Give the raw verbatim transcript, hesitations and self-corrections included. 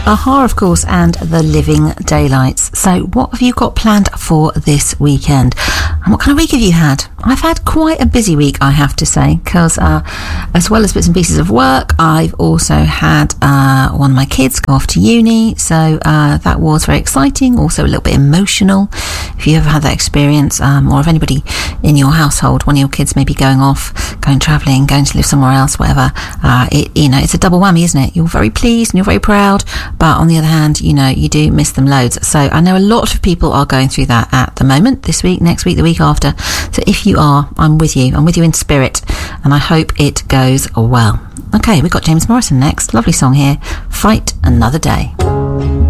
a-ha, of course, and The Living Daylights. So what have you got planned for this weekend? And what kind of week have you had? I've had quite a busy week, I have to say, because uh, as well as bits and pieces of work, I've also had uh, one of my kids go off to uni. So uh, that was very exciting, also a little bit emotional. If you ever had that experience, um, or if anybody in your household, one of your kids may be going off, going travelling, going to live somewhere else, whatever, uh, it, you know, it's a double whammy, isn't it? You're very pleased and you're very proud, but on the other hand, you know, you do miss them loads. So I know a lot of people are going through that at the moment, this week, next week, the week after. So if you are, I'm with you. I'm with you in spirit, and I hope it goes well. Okay, we've got James Morrison next. Lovely song here. Fight Another Day.